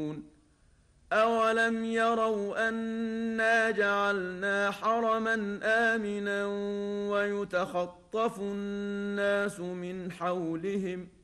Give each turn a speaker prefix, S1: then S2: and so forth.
S1: أولم يروا أنا جعلنا حرما آمنا ويتخطف الناس من حولهم